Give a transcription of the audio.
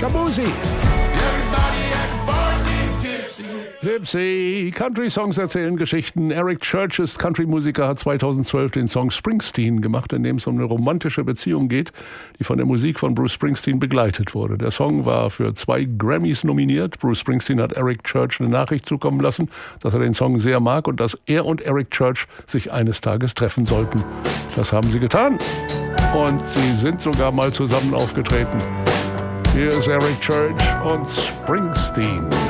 Shaboozey. Gypsy. Country-Songs erzählen Geschichten. Eric Church ist Country-Musiker, hat 2012 den Song Springsteen gemacht, in dem es um eine romantische Beziehung geht, die von der Musik von Bruce Springsteen begleitet wurde. Der Song war für 2 Grammys nominiert. Bruce Springsteen hat Eric Church eine Nachricht zukommen lassen, dass er den Song sehr mag und dass er und Eric Church sich eines Tages treffen sollten. Das haben sie getan und sie sind sogar mal zusammen aufgetreten. Hier ist Eric Church und Springsteen.